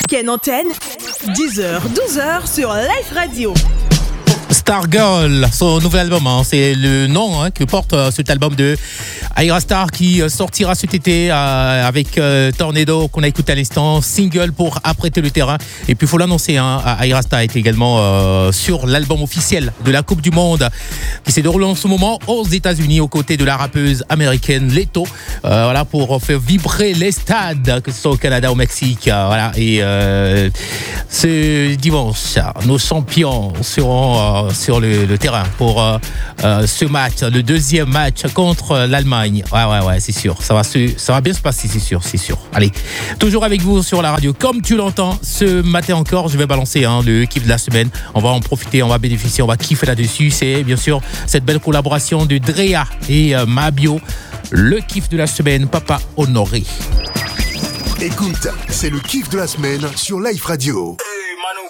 Ken Antenne, 10h, 12h sur Life Radio. Stargirl, son nouvel album, c'est le nom que porte cet album de Ayra Starr qui sortira cet été avec Tornado qu'on a écouté à l'instant, single pour apprêter le terrain. Et puis il faut l'annoncer, Ayra Starr est également sur l'album officiel de la Coupe du Monde qui s'est déroulé en ce moment aux États-Unis aux côtés de la rappeuse américaine Leto, voilà, pour faire vibrer les stades, que ce soit au Canada, au Mexique, voilà. Et ce dimanche, nos champions seront sur le terrain pour ce match, le deuxième match contre l'Allemagne. Ouais, c'est sûr. Ça va bien se passer, c'est sûr. Allez, toujours avec vous sur la radio. Comme tu l'entends, ce matin encore, je vais balancer le kiff de la semaine. On va en profiter, on va bénéficier, on va kiffer là-dessus. C'est bien sûr cette belle collaboration de Drea et Mabio. Le kiff de la semaine, Papa Honoré. Écoute, c'est le kiff de la semaine sur Life Radio.